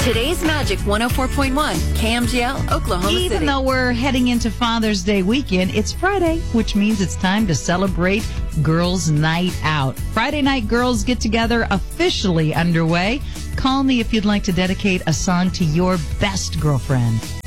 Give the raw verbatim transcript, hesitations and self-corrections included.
Today's Magic one oh four point one, K M G L, Oklahoma City. Even though we're heading into Father's Day weekend, it's Friday, which means it's time to celebrate Girls' Night Out. Friday Night Girls Get Together officially underway. Call me if you'd like to dedicate a song to your best girlfriend.